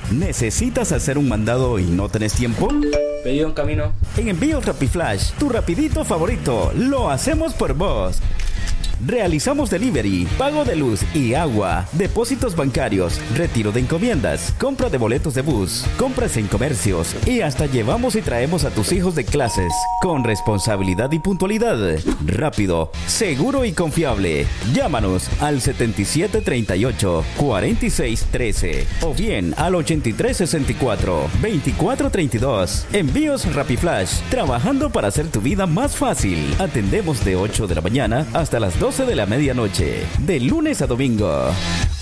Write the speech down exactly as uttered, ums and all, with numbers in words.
¿Necesitas hacer un mandado y no tenés tiempo? Pedido en camino. En Envíos RappiFlash, tu rapidito favorito, lo hacemos por vos. Realizamos delivery, pago de luz y agua, depósitos bancarios, retiro de encomiendas, compra de boletos de bus, compras en comercios y hasta llevamos y traemos a tus hijos de clases con responsabilidad y puntualidad. Rápido, seguro y confiable. Llámanos al setenta y siete treinta y ocho, cuarenta y seis trece o bien al ochenta y tres sesenta y cuatro, veinticuatro treinta y dos. Envíos RappiFlash, trabajando para hacer tu vida más fácil. Atendemos de ocho de la mañana hasta las doce de la medianoche, de lunes a domingo.